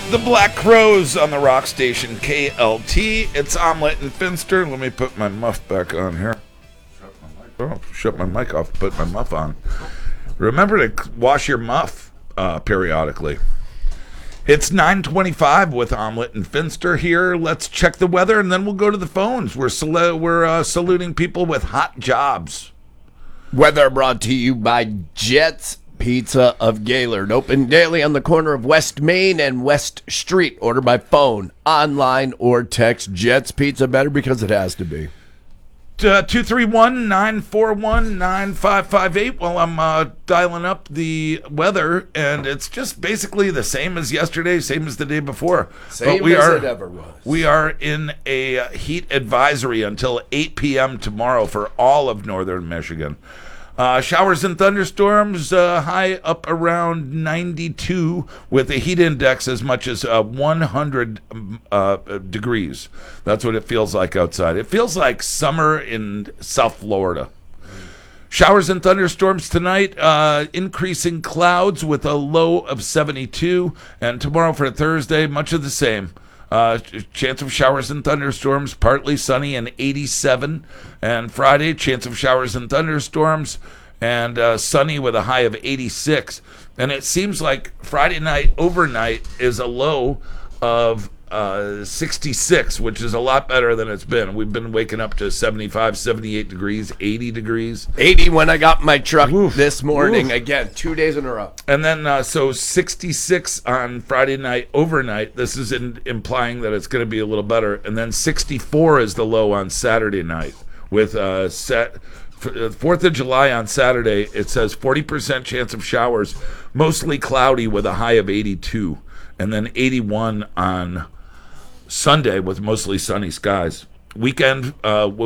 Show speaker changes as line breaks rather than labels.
The Black Crows on the rock station KLT. It's Omelette and Finster. Let me put my muff back on here. Shut my mic off. Put my muff on. Remember to wash your muff periodically. It's 9:25 with Omelette and Finster here. Let's check the weather and then we'll go to the phones. We're saluting people with hot jobs.
Weather brought to you by Jets Pizza of Gaylord. Open daily on the corner of West Main and West Street. Order by phone, online, or text. Jets Pizza, better because it has to be.
231-941-9558. Well, I'm dialing up the weather, and it's just basically the same as yesterday, same as the day before.
Same as it ever was.
We are in a heat advisory until 8 p.m. tomorrow for all of northern Michigan. Showers and thunderstorms, high up around 92 with a heat index as much as 100 degrees. That's what it feels like outside. It feels like summer in South Florida. Showers and thunderstorms tonight, increasing clouds with a low of 72. And tomorrow for Thursday, much of the same. Chance of showers and thunderstorms, partly sunny and 87. And Friday, chance of showers and thunderstorms and sunny with a high of 86. And it seems like Friday night overnight is a low of 66, which is a lot better than it's been. We've been waking up to 75, 78 degrees, 80 degrees.
80 when I got my truck this morning. Again, 2 days in a row.
And then, so 66 on Friday night overnight. This is implying that it's going to be a little better. And then 64 is the low on Saturday night. With 4th of July on Saturday, it says 40% chance of showers, mostly cloudy with a high of 82. And then 81 on Sunday with mostly sunny skies. Weekend,